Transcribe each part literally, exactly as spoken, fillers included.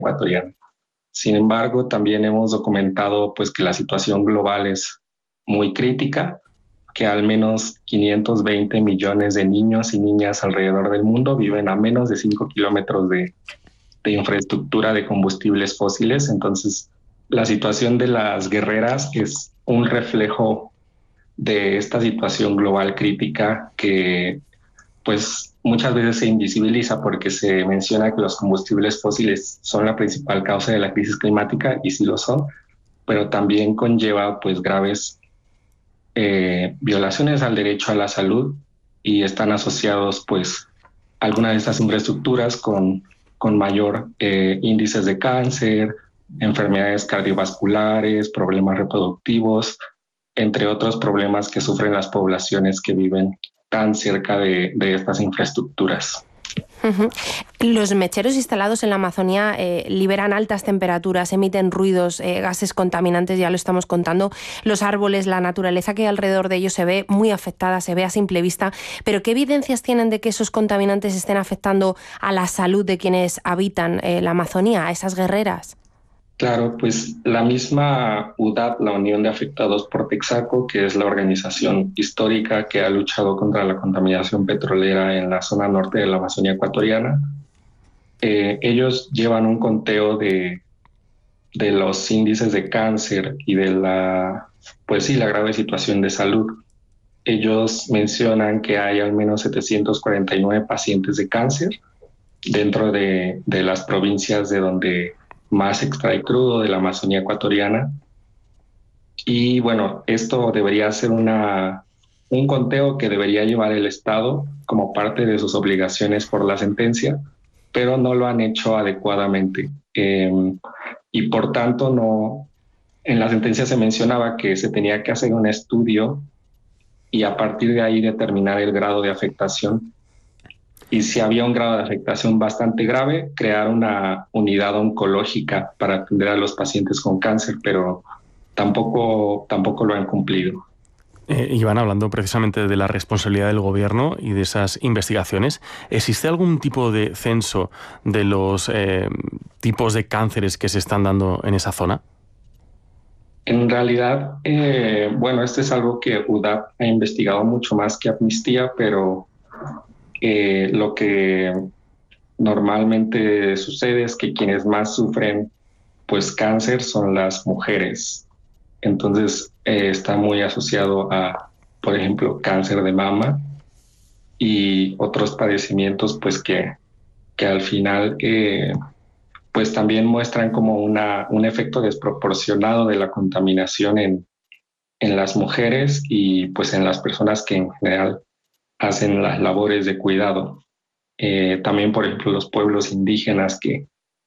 ecuatoriana. Sin embargo, también hemos documentado pues, que la situación global es muy crítica, que al menos quinientos veinte millones de niños y niñas alrededor del mundo viven a menos de cinco kilómetros de, de infraestructura de combustibles fósiles. Entonces, la situación de las guerreras es un reflejo de esta situación global crítica que pues muchas veces se invisibiliza porque se menciona que los combustibles fósiles son la principal causa de la crisis climática, y sí lo son, pero también conlleva pues graves eh, violaciones al derecho a la salud, y están asociados pues algunas de estas infraestructuras con, con mayor eh, índices de cáncer, enfermedades cardiovasculares, problemas reproductivos, entre otros problemas que sufren las poblaciones que viven tan cerca de, de estas infraestructuras. Uh-huh. Los mecheros instalados en la Amazonía eh, liberan altas temperaturas, emiten ruidos, eh, gases contaminantes, ya lo estamos contando. Los árboles, la naturaleza que hay alrededor de ellos se ve muy afectada, se ve a simple vista. Pero ¿qué evidencias tienen de que esos contaminantes estén afectando a la salud de quienes habitan eh, la Amazonía, a esas guerreras? Claro, pues la misma U D A P, la Unión de Afectados por Texaco, que es la organización histórica que ha luchado contra la contaminación petrolera en la zona norte de la Amazonía ecuatoriana, eh, ellos llevan un conteo de, de los índices de cáncer y de la, pues sí, la grave situación de salud. Ellos mencionan que hay al menos setecientos cuarenta y nueve pacientes de cáncer dentro de, de las provincias de donde más extrae crudo de la Amazonía ecuatoriana. Y bueno, esto debería ser una, un conteo que debería llevar el Estado como parte de sus obligaciones por la sentencia, pero no lo han hecho adecuadamente. Eh, y por tanto, no, en la sentencia se mencionaba que se tenía que hacer un estudio y a partir de ahí determinar el grado de afectación. Y si había un grado de afectación bastante grave, crear una unidad oncológica para atender a los pacientes con cáncer, pero tampoco, tampoco lo han cumplido. Eh, Iván, hablando precisamente de la responsabilidad del gobierno y de esas investigaciones, ¿existe algún tipo de censo de los eh, tipos de cánceres que se están dando en esa zona? En realidad, eh, bueno, esto es algo que U D A P ha investigado mucho más que Amnistía, pero Eh, lo que normalmente sucede es que quienes más sufren pues cáncer son las mujeres. Entonces eh, está muy asociado a, por ejemplo, cáncer de mama y otros padecimientos pues que, que al final eh, pues también muestran como una, un efecto desproporcionado de la contaminación en, en las mujeres y pues en las personas que en general hacen las labores de cuidado. Eh, también, por ejemplo, los pueblos indígenas que,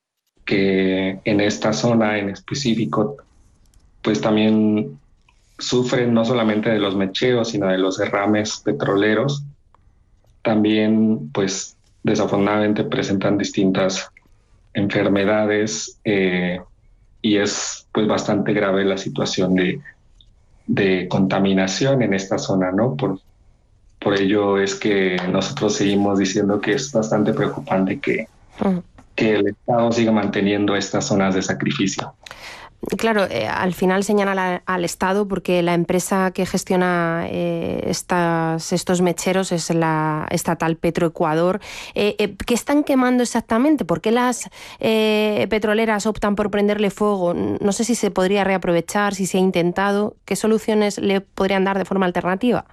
que en esta zona en específico, pues también sufren no solamente de los mecheos, sino de los derrames petroleros. También, pues, desafortunadamente presentan distintas enfermedades eh, y es, pues, bastante grave la situación de, de contaminación en esta zona, ¿no? Por, Por ello es que nosotros seguimos diciendo que es bastante preocupante que, que el Estado siga manteniendo estas zonas de sacrificio. Claro, eh, al final señala la, al Estado porque la empresa que gestiona eh, estas, estos mecheros es la estatal Petroecuador. Eh, eh, ¿Qué están quemando exactamente? ¿Por qué las eh, petroleras optan por prenderle fuego? No sé si se podría reaprovechar, si se ha intentado. ¿Qué soluciones le podrían dar de forma alternativa?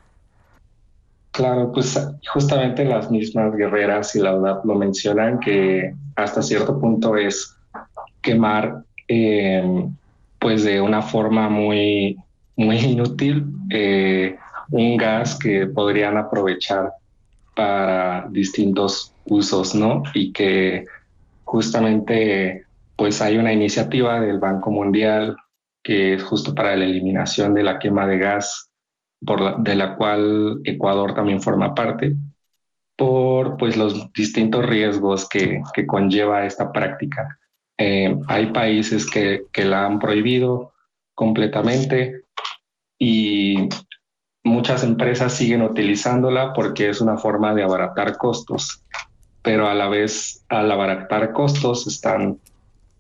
Claro, pues justamente las mismas guerreras y la U D A P lo mencionan, que hasta cierto punto es quemar eh, pues de una forma muy, muy inútil eh, un gas que podrían aprovechar para distintos usos, ¿no? Y que justamente pues hay una iniciativa del Banco Mundial que es justo para la eliminación de la quema de gas, por la, de la cual Ecuador también forma parte, por pues, los distintos riesgos que, que conlleva esta práctica. Eh, hay países que, que la han prohibido completamente y muchas empresas siguen utilizándola porque es una forma de abaratar costos, pero a la vez, al abaratar costos, están